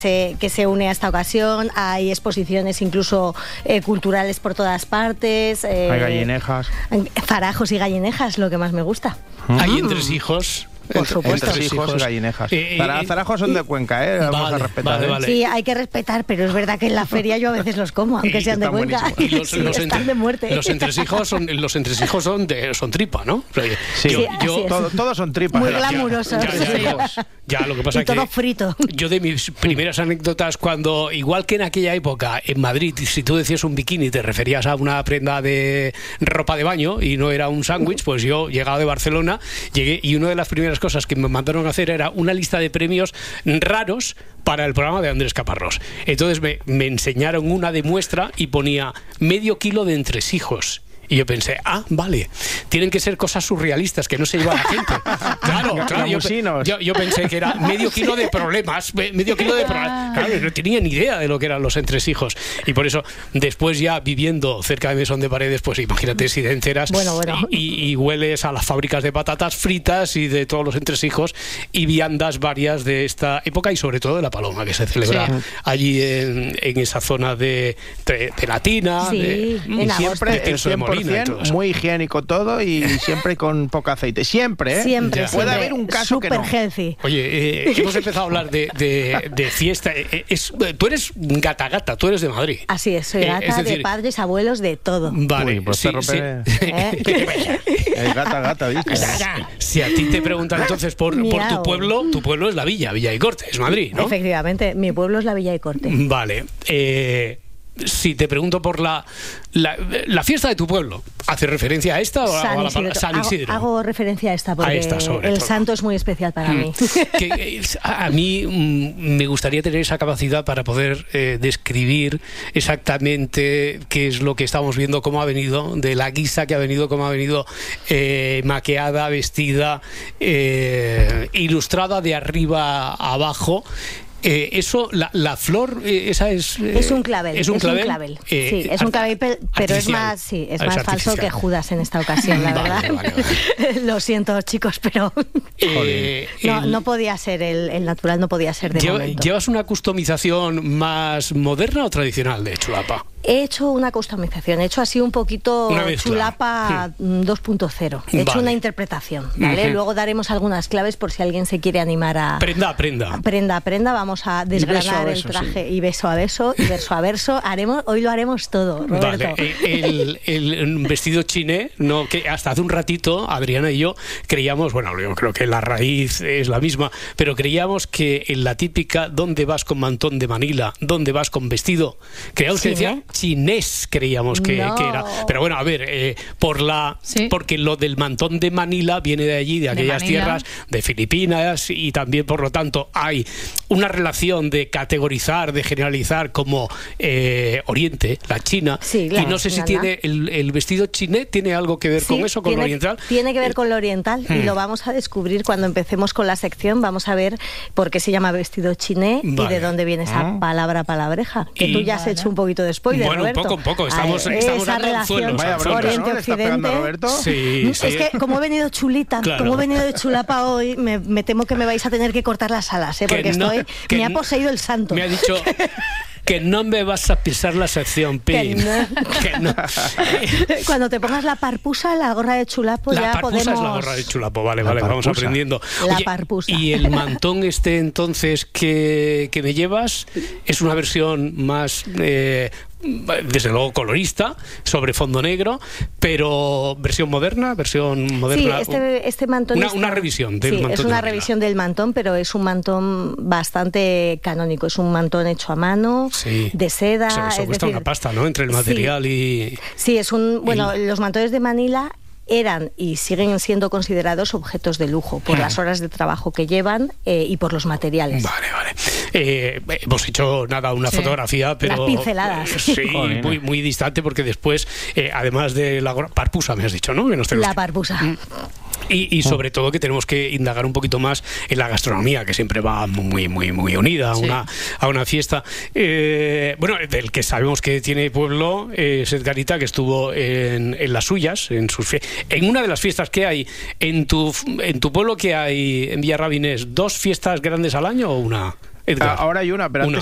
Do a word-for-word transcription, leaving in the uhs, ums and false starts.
que se une a esta ocasión. Hay exposiciones incluso eh, culturales por todas partes. Eh, Hay gallinejas. Farajos y gallinejas, lo que más me gusta. Hay entresijos. Por supuesto. Entre hijos y gallinejas. Eh, Zara- eh, Zarajos son de Cuenca, ¿eh? Vamos vale, a respetar. vale, ¿eh? vale. Sí, hay que respetar, pero es verdad que en la feria yo a veces los como, aunque Y sean de están Cuenca. buenísimos. Y los, Sí, los están entre- de muerte. Los entresijos son, los entresijos son, de, son tripa, ¿no? O sea, Sí, yo- Sí, yo- así es. Todo- todos son tripas. Muy ¿eh? glamurosos. Ya, ya, ya, ya, lo que pasa Y todo que frito. yo de mis primeras anécdotas, cuando, igual que en aquella época, en Madrid, si tú decías un bikini te referías a una prenda de ropa de baño y no era un sándwich, pues yo, llegado de Barcelona, llegué y una de las primeras cosas que me mandaron a hacer era una lista de premios raros para el programa de Andrés Caparrós. Entonces me, me enseñaron una de muestra y ponía medio kilo de entresijos. Y yo pensé, ah, vale, tienen que ser cosas surrealistas que no se lleva la gente. Claro, claro, yo, Gamusinos. yo, yo pensé que era medio kilo de problemas, me- medio kilo de problemas. Claro, no tenía ni idea de lo que eran los entresijos. Y por eso, después ya viviendo cerca de Mesón de Paredes, pues imagínate si te enteras Bueno, bueno. Y, y hueles a las fábricas de patatas fritas y de todos los entresijos y viandas varias de esta época y sobre todo de la paloma que se celebra Sí. allí en, en esa zona de, de, de Latina, Sí, de, en Y agosto. siempre de el Tirso de Molina y todo cien por ciento eso. muy higiénico todo y siempre con poco aceite. Siempre, ¿eh? Siempre, Ya. Puede siempre. haber un caso que Super no. healthy. Oye, eh, hemos empezado a hablar de, de, de fiesta. Eh, es, tú eres gata gata, tú eres de Madrid. Así es, soy Eh, gata es decir- de padres, abuelos, de todo. Vale, Uy, pues sí, te rompe- sí. ¿Eh? El gata, gata, ¿viste? Si a ti te preguntan entonces por, por tu Miau. pueblo, tu pueblo es la Villa, Villa y Corte, es Madrid, ¿no? Efectivamente, mi pueblo es la Villa y Corte. Vale. Eh, si te pregunto por la, la, la fiesta de tu pueblo, ¿hace referencia a esta o a San la Isidro. palabra San Isidro? Hago, hago referencia a esta porque A esta sobre el todo. santo es muy especial para mí. Que, eh, a a mí mm, me gustaría tener esa capacidad para poder eh, describir exactamente qué es lo que estamos viendo, cómo ha venido, de la guisa que ha venido, cómo ha venido eh, maqueada, vestida, eh, ilustrada de arriba a abajo. Eh, eso, la, la flor, eh, esa es... eh, Es un clavel. Es un clavel. Eh, sí, es un clavel, pe- pero es más, sí, es Ah, más es falso artificial. que Judas en esta ocasión, la Vale, verdad. vale, vale. Lo siento, chicos, pero Eh, no, el- no podía ser el, el natural, no podía ser de Lleva- momento. ¿Llevas una customización más moderna o tradicional de chulapa? He hecho una customización, he hecho así un poquito Una mezcla. chulapa dos punto cero. He hecho Vale. una interpretación, ¿vale? Ujú. Luego daremos algunas claves por si alguien se quiere animar a... Prenda a prenda. Prenda a prenda, vamos a desgranar beso a beso, el traje y beso a beso y verso a verso. Haremos, hoy lo haremos todo, Roberto. Vale, eh, el, el vestido chiné, no, que hasta hace un ratito Adriana y yo creíamos, bueno, yo creo que la raíz es la misma, pero creíamos que en la típica ¿dónde vas con mantón de Manila? ¿Dónde vas con vestido? Creíamos que decía ¿Chiné? chinés, creíamos que, No. que era. Pero bueno, a ver, eh, por la Sí. porque lo del mantón de Manila viene de allí, de aquellas Manila. tierras, de Filipinas, y también, por lo tanto, hay una relación de categorizar, de generalizar como eh, Oriente, la China, Sí, y claro, no sé si nada. tiene el, el vestido chiné, ¿tiene algo que ver Sí, con eso, con tiene, lo oriental? Tiene que ver con lo oriental y Hmm. lo vamos a descubrir cuando empecemos con la sección. Vamos a ver por qué se llama vestido chiné Vale. y de dónde viene esa Ah. palabra palabreja. Que Y- tú ya has Vale. hecho un poquito de spoiler, Bueno, un Roberto. poco, un poco. Estamos- Ay, estamos esa dando relación anzuelos, Vaya bronca, ¿no? ¿Le está pegando a Oriente-Occidente. Roberto? Sí, sí. Es que como he venido chulita, Claro. como he venido de chulapa hoy, me, me temo que me vais a tener que cortar las alas, ¿eh? Que porque no- estoy, que me ha no- poseído el santo. Me ha dicho que no me vas a pisar la sección, Que Pin. no. Que no. Cuando te pongas la parpusa, la gorra de chulapo, La ya parpusa podemos... es la gorra de chulapo, vale, La vale, vamos parpusa. aprendiendo. La parpusa. Y el mantón este entonces que, que me llevas es una versión más, eh, desde luego colorista, sobre fondo negro, pero versión moderna, versión Sí, moderna. este, este mantón Una- está- una revisión del sí, mantón es de una Manila. revisión del mantón, pero es un mantón bastante canónico. Es un mantón hecho a mano, Sí. de seda. Eso, eso es cuesta decir, una pasta, ¿no? Entre el sí. material y... Sí, es un... Bueno, Y- los mantones de Manila eran y siguen siendo considerados objetos de lujo por Hmm. las horas de trabajo que llevan eh, y por los materiales. Vale, vale. Eh, hemos hecho nada, una Sí. fotografía, pero... Las pinceladas. eh, Sí, Joder. muy, muy distante, porque después, eh, además de la gorra- parpusa, me has dicho, ¿no? Que nos tenemos La que- parpusa. Mm. Y, y sobre todo que tenemos que indagar un poquito más en la gastronomía, que siempre va muy, muy, muy unida a, sí. una, a una fiesta. Eh, bueno, del que sabemos que tiene pueblo es Edgarita, que estuvo en, en las suyas, en sus fie- en una de las fiestas que hay en tu, en tu pueblo, que hay en Villarrabinés, ¿dos fiestas grandes al año o una? Edgar. Ahora hay una, pero una. antes